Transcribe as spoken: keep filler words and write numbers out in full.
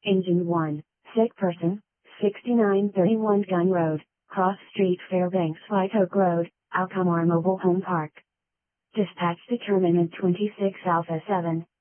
Engine one, sick person, sixty-nine thirty-one Gun Road, Cross Street Fairbanks White Oak Road, Alcomar Mobile Home Park. Dispatch determinant twenty-six Alpha seven,